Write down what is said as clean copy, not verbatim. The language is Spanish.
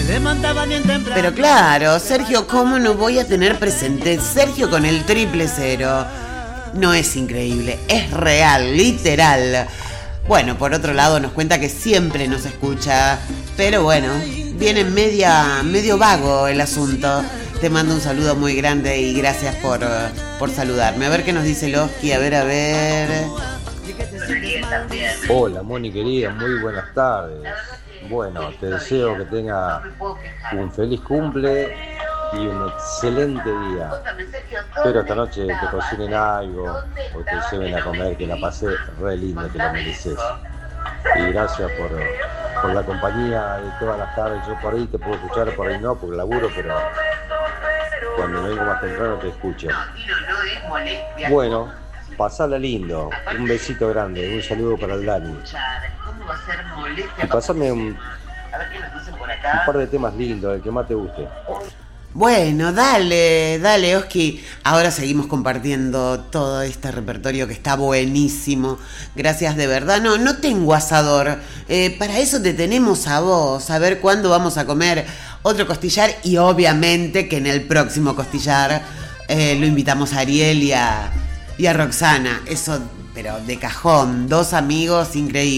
Pero claro, Sergio, ¿cómo no voy a tener presente? Sergio con el 000. No es increíble, es real, literal. Bueno, por otro lado nos cuenta que siempre nos escucha, pero bueno, viene medio vago el asunto. Te mando un saludo muy grande y gracias por saludarme. A ver qué nos dice Loski, a ver. Hola, Moni querida, muy buenas tardes. Bueno, te deseo que tenga un feliz cumple y un excelente día. Espero esta noche te cocinen algo o te lleven a comer, que la pasé re lindo, te lo mereces. Y gracias por la compañía de todas las tardes. Yo por ahí te puedo escuchar, por ahí no, porque laburo, pero cuando vengo más temprano te escucho. Bueno, pasala lindo. Un besito grande, un saludo para el Dani. Y pasame un par de temas lindos, el que más te guste. Bueno, dale, Oski. Ahora seguimos compartiendo todo este repertorio que está buenísimo. Gracias de verdad. No tengo asador. Para eso te tenemos a vos. A ver cuándo vamos a comer otro costillar. Y obviamente que en el próximo costillar lo invitamos a Ariel y a Roxana. Eso, pero de cajón. 2 amigos increíbles.